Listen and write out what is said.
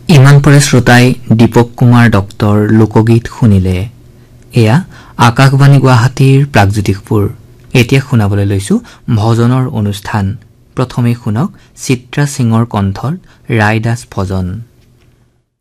ইমান পৰে শ্ৰোতাই দীপক কুমাৰ ডক্টৰ লোকগীত শুনিলে। এয়া আকাশবাণী গুৱাহাটীৰ প্ৰাগজ্যোতিষপুৰ। এতিয়া শুনাবলৈ লৈছো ভজনৰ অনুষ্ঠান। প্ৰথমে শুনক চিত্ৰা সিঙৰ কণ্ঠৰ ৰায়দাস ভজন।